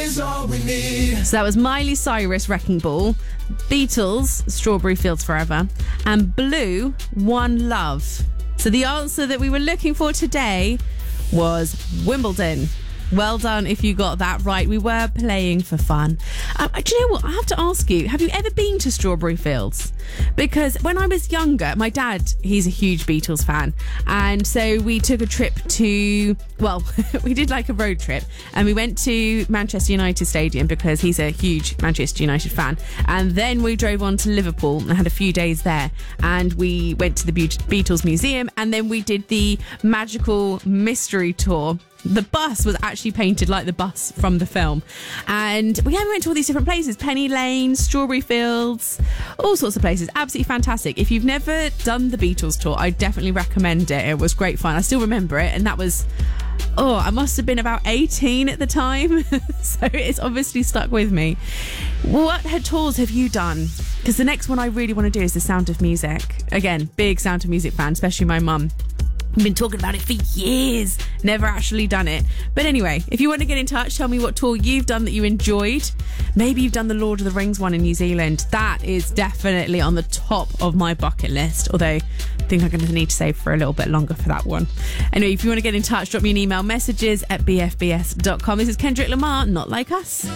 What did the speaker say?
is all we need. So that was Miley Cyrus, Wrecking Ball, Beatles, Strawberry Fields Forever, and Blue, One Love. So the answer that we were looking for today was Wimbledon. Well done if you got that right. We were playing for fun. Do you know what? I have to ask you, have you ever been to Strawberry Fields? Because when I was younger, my dad, he's a huge Beatles fan. And so we took a trip to, well, we did like a road trip. And we went to Manchester United Stadium because he's a huge Manchester United fan. And then we drove on to Liverpool and had a few days there. And we went to the Beatles Museum. And then we did the Magical Mystery Tour. The bus was actually painted like the bus from the film. And we went to all these different places. Penny Lane, Strawberry Fields, all sorts of places. Absolutely fantastic. If you've never done the Beatles tour, I definitely recommend it. It was great fun. I still remember it. And that was, I must have been about 18 at the time. So it's obviously stuck with me. What tours have you done? Because the next one I really want to do is The Sound of Music. Again, big Sound of Music fan, especially my mum. I've been talking about it for years, never actually done it. But anyway, if you want to get in touch, tell me what tour you've done that you enjoyed. Maybe you've done the Lord of the Rings one in New Zealand. That is definitely on the top of my bucket list, although I think I'm going to need to save for a little bit longer for that one. Anyway, if you want to get in touch, drop me an email, messages@bfbs.com. This is Kendrick Lamar, Not Like Us.